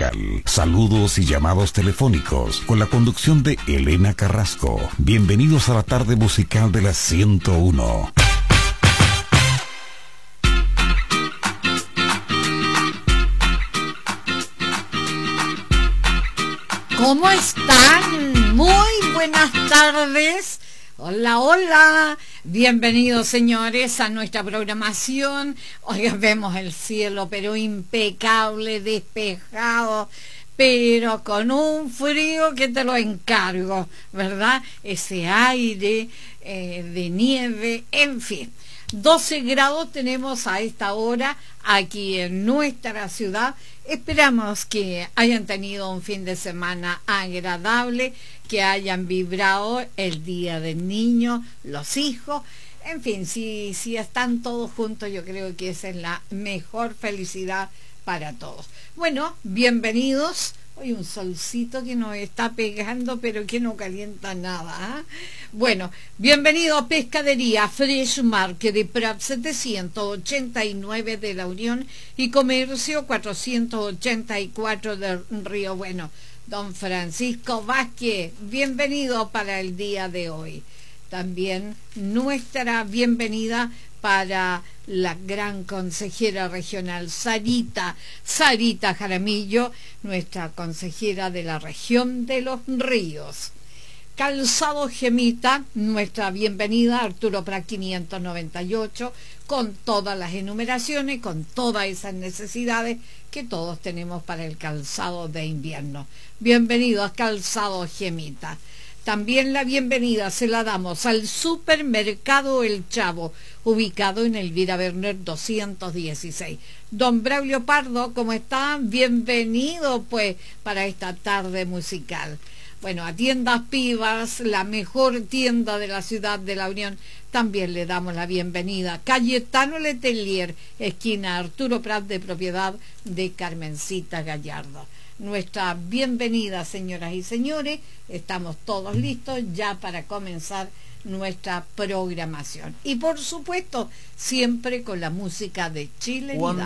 musical, saludos y llamados telefónicos, con la conducción de Elena Carrasco. Bienvenidos a la tarde musical de la 101. ¿Cómo están? Muy buenas tardes. Hola, hola. Bienvenidos, señores, a nuestra programación. Hoy vemos el cielo, pero impecable, despejado, pero con un frío que te lo encargo, ¿verdad? Ese aire de nieve, en fin. 12 grados tenemos a esta hora aquí en nuestra ciudad. Esperamos que hayan tenido un fin de semana agradable, que hayan vibrado el Día del Niño, los hijos. En fin, si están todos juntos, yo creo que esa es la mejor felicidad para todos. Bueno, bienvenidos. Hoy un solcito que nos está pegando, pero que no calienta nada, ¿eh? Bueno, bienvenido a Pescadería Fresh Market de Prat 789 de La Unión y Comercio 484 de Río Bueno. Don Francisco Vázquez, bienvenido para el día de hoy. También nuestra bienvenida para la gran consejera regional Sarita Jaramillo, nuestra consejera de la región de Los Ríos. Calzado Gemita, nuestra bienvenida Arturo Prat 598, con todas las enumeraciones, con todas esas necesidades que todos tenemos para el calzado de invierno. Bienvenido a Calzado Gemita. También la bienvenida se la damos al Supermercado El Chavo, ubicado en Elvira Werner 216. Don Braulio Pardo, ¿cómo están? Bienvenido, pues, para esta tarde musical. Bueno, a Tiendas Pivas, la mejor tienda de la ciudad de La Unión, también le damos la bienvenida. Cayetano Letelier, esquina Arturo Prat, de propiedad de Carmencita Gallardo. Nuestra bienvenida, señoras y señores. Estamos todos listos ya para comenzar nuestra programación. Y por supuesto, siempre con la música de Chile.